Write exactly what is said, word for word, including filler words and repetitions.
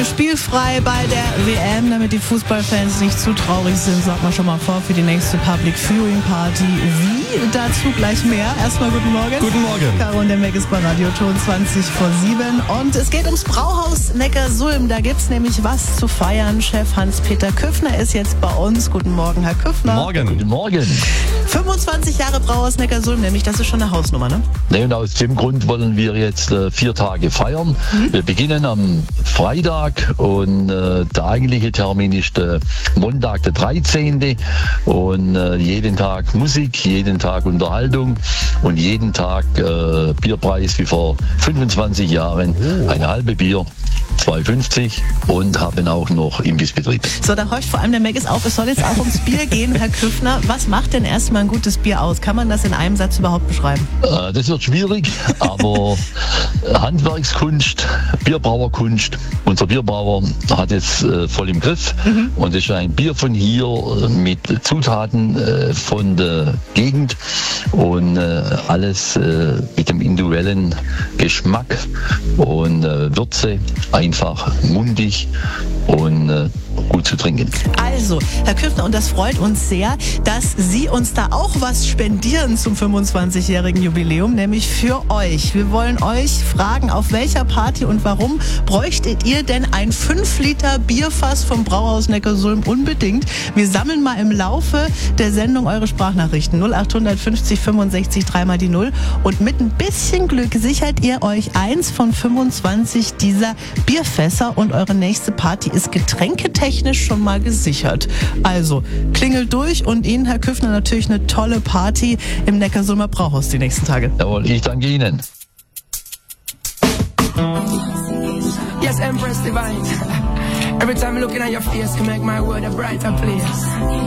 spielfrei bei der W M, damit die Fußballfans nicht zu traurig sind, sagt man schon mal vor für die nächste Public Viewing Party. Wie? Dazu gleich mehr. Erstmal guten Morgen. Guten Morgen. Caro und der Mac ist bei Radio Ton zwanzig vor sieben. Und es geht ums Brauhaus Neckarsulm. Da gibt's nämlich was zu feiern. Chef Hans-Peter Küffner ist jetzt bei uns. Guten Morgen, Herr Küffner. Morgen. Guten Morgen. fünfundzwanzig Jahre Brauhaus Neckarsulm, nämlich das ist schon eine Hausnummer, ne? Ne, und aus dem Grund wollen wir jetzt äh, vier Tage feiern. Mhm. Wir beginnen am Freitag und äh, der eigentliche Termin ist der Montag, der dreizehnte Und äh, jeden Tag Musik, jeden Tag Unterhaltung und jeden Tag äh, Bierpreis wie vor fünfundzwanzig Jahren. Oh. Eine halbe Bier. zwei fünfzig und haben auch noch Imbissbetrieb. So, da horcht vor allem der Mac ist auf. Es soll jetzt auch ums Bier gehen, Herr Küffner. Was macht denn erstmal ein gutes Bier aus? Kann man das in einem Satz überhaupt beschreiben? Äh, das wird schwierig, aber Handwerkskunst, Bierbrauerkunst. Unser Bierbrauer hat es äh, voll im Griff. Mhm. Und es ist ein Bier von hier mit Zutaten äh, von der Gegend und äh, alles äh, mit dem individuellen Geschmack und äh, Würze. Einfach mundig und äh, gut zu trinken. Also, Herr Küffner, und das freut uns sehr, dass Sie uns da auch was spendieren zum fünfundzwanzigjährigen Jubiläum, nämlich für euch. Wir wollen euch fragen, auf welcher Party und warum bräuchtet ihr denn ein fünf Liter Bierfass vom Brauhaus Neckarsulm unbedingt? Wir sammeln mal im Laufe der Sendung eure Sprachnachrichten. null acht fünfzig fünfundsechzig drei mal die null. Und mit ein bisschen Glück sichert ihr euch eins von fünfundzwanzig dieser Bierfässer und eure nächste Party ist getränketechnisch schon mal gesichert. Also, klingelt durch und Ihnen, Herr Küffner, natürlich eine tolle Party im Neckarsulmer Brauhaus die nächsten Tage. Jawohl, ich danke Ihnen. Yes, Empress Divine. Every time looking at your face can make my world a brighter place.